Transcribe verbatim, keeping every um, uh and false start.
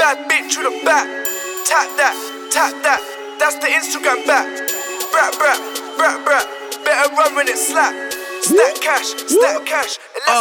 Bad bitch with a back. Tap that, tap that. That's the Instagram back. Brat, brat, brat, brat. Better run when it slap. Stack cash, stack cash.